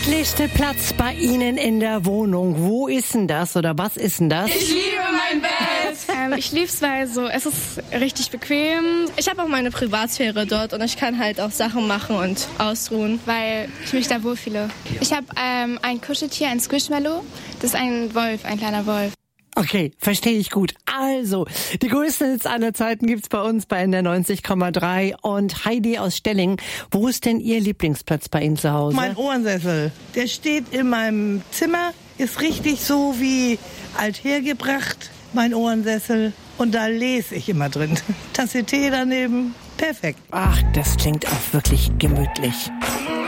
Gemütlichste Platz bei Ihnen in der Wohnung. Wo ist denn das oder was ist denn das? Ich liebe mein Bett. Ich liebe es, weil es ist richtig bequem. Ich habe auch meine Privatsphäre dort und ich kann halt auch Sachen machen und ausruhen, weil ich mich da wohlfühle. Ich habe ein Kuscheltier, ein Squishmallow. Das ist ein Wolf, ein kleiner Wolf. Okay, verstehe ich gut. Also, die größten Hits aller Zeiten gibt's bei uns bei NDR 90,3. Und Heidi aus Stelling, wo ist denn Ihr Lieblingsplatz bei Ihnen zu Hause? Mein Ohrensessel, der steht in meinem Zimmer, ist richtig so wie althergebracht, mein Ohrensessel. Und da lese ich immer drin. Tasse Tee daneben, perfekt. Ach, das klingt auch wirklich gemütlich.